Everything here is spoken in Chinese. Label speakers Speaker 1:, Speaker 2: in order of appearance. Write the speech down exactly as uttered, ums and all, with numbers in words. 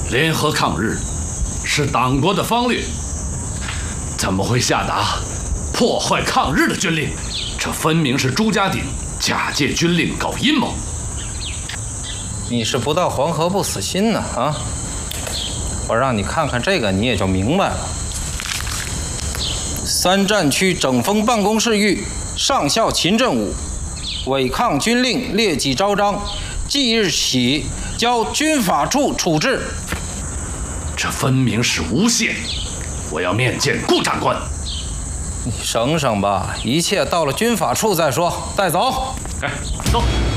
Speaker 1: 联合抗日是党国的方略，怎么会下达破坏抗日的军令？这分明是朱家鼎假借军令搞阴谋。
Speaker 2: 你是不到黄河不死心呢啊！我让你看看这个，你也就明白了。三战区整风办公室谕上校秦振武，违抗军令劣迹昭彰，即日起交军法处处置。
Speaker 1: 这分明是诬陷！我要面见顾长官。
Speaker 2: 你省省吧，一切到了军法处再说。带走。
Speaker 1: 哎，走。